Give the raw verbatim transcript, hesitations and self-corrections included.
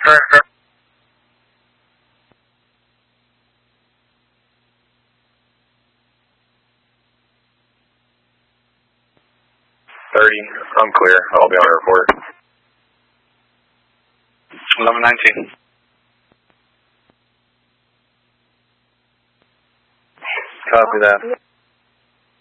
Director. thirty, I'm clear. I'll be on the report. eleven nineteen. Copy that.